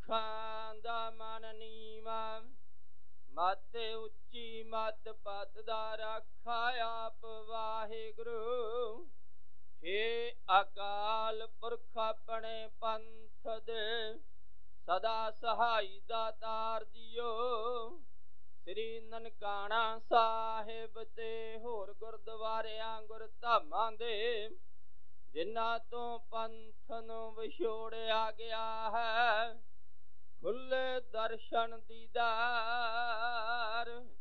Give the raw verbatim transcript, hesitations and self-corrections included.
ਪੁਰਖਾਂ ਦਾ ਮਨ ਨੀਵਾਂ, ਮਤ ਉੱਚੀ ਮਤ ਪਤ ਦਾ ਰਾਖਾ ਆਪ ਵਾਹਿਗੁਰੂ। ਹੇ ਅਕਾਲ ਪੁਰਖ ਆਪਣੇ ਪੰਥ ਦੇ ਸਦਾ ਸਹਾਈ ਦਾਤਾਰ ਜੀਓ। ਸ੍ਰੀ ਨਨਕਾਣਾ ਸਾਹਿਬ ਤੇ ਹੋਰ ਗੁਰਦੁਆਰਿਆਂ ਗੁਰਧਾਮਾਂ ਦੇ ਜਿਨ੍ਹਾਂ ਤੋਂ ਪੰਥ ਨੂੰ ਵਿਛੋੜਿਆ ਗਿਆ ਹੈ, ਖੁੱਲੇ ਦਰਸ਼ਨ ਦੀਦਾਰ